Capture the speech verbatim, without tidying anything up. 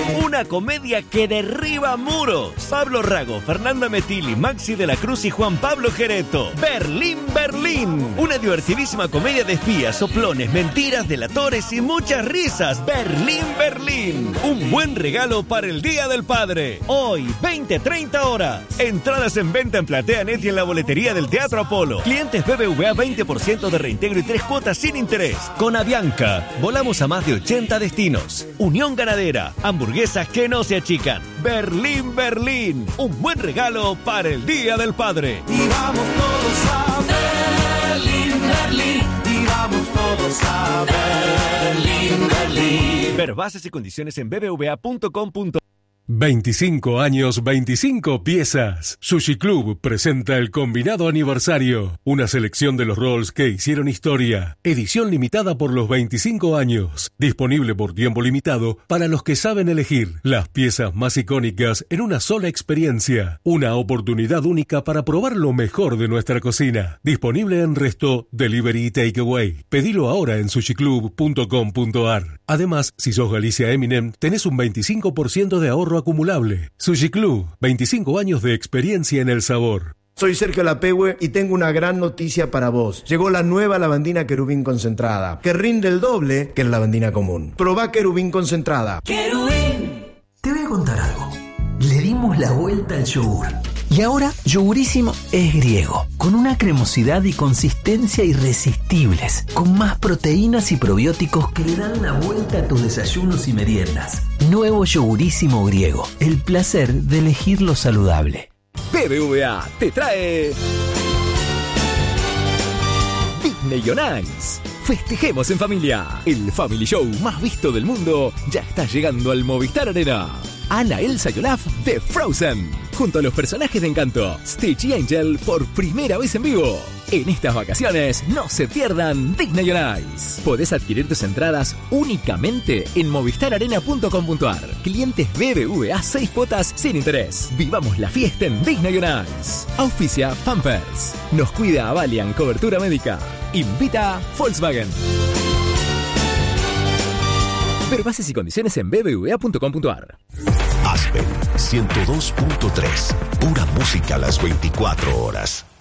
Una comedia que derriba muros. Pablo Rago, Fernanda Metilli, Maxi de la Cruz y Juan Pablo Gereto. Berlín, Berlín. Una divertidísima comedia de espías, soplones, mentiras, delatores y muchas risas. Berlín, Berlín. Un buen regalo para el Día del Padre. Hoy, veinte treinta horas. Entradas en venta en PlateaNet y en la boletería del Teatro Apolo. Clientes B B V A veinte por ciento de reintegro y tres cuotas sin interés. Con Avianca, volamos a más de ochenta destinos. Unión Ganadera, hamburguesas que no se achican. Berlín, Berlín. Un buen regalo para el Día del Padre. Y vamos todos a Berlín, Berlín. Y vamos todos a Berlín, Berlín. Ver bases y condiciones en b b v a punto com punto a. veinticinco años, veinticinco piezas. Sushi Club presenta el combinado aniversario, una selección de los rolls que hicieron historia. Edición limitada por los veinticinco años. Disponible por tiempo limitado para los que saben elegir las piezas más icónicas en una sola experiencia. Una oportunidad única para probar lo mejor de nuestra cocina. Disponible en Resto, Delivery y Takeaway. Pedilo ahora en sushi club punto com punto a r. Además, si sos Galicia Eminem, tenés un veinticinco por ciento de ahorro acumulable. Sushi Club, veinticinco años de experiencia en el sabor. Soy Sergio Lapehue y tengo una gran noticia para vos. Llegó la nueva lavandina Querubín concentrada, que rinde el doble que la lavandina común. Probá Querubín concentrada. ¡Querubín! Te voy a contar algo. Le dimos la vuelta al yogur. Y ahora, Yogurísimo es griego, con una cremosidad y consistencia irresistibles, con más proteínas y probióticos que le dan la vuelta a tus desayunos y meriendas. Nuevo Yogurísimo griego, el placer de elegir lo saludable. B B V A te trae Disney on Ice. Festejemos en familia. El Family Show más visto del mundo ya está llegando al Movistar Arena. Anna, Elsa y Olaf de Frozen, junto a los personajes de Encanto, Stitch y Angel por primera vez en vivo. En estas vacaciones no se pierdan Disney on Ice. Podés adquirir tus entradas únicamente en movistar arena punto com punto a r. Clientes B B V A seis cuotas sin interés. Vivamos la fiesta en Disney on Ice. Auspicia Pampers. Nos cuida Avalian Cobertura Médica. Invita Volkswagen. Ver bases y condiciones en b b v a punto com punto a r. Aspen ciento dos punto tres. Pura música a las veinticuatro horas.